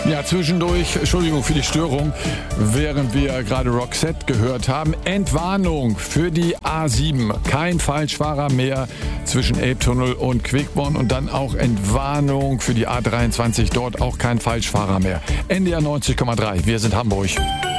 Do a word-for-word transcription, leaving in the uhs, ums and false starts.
Ja, zwischendurch, Entschuldigung für die Störung, während wir gerade Roxette gehört haben. Entwarnung für die A sieben. Kein Falschfahrer mehr zwischen Elbtunnel und Quickborn. Und dann auch Entwarnung für die A dreiundzwanzig. Dort auch kein Falschfahrer mehr. N D R neunzig Komma drei. Wir sind Hamburg.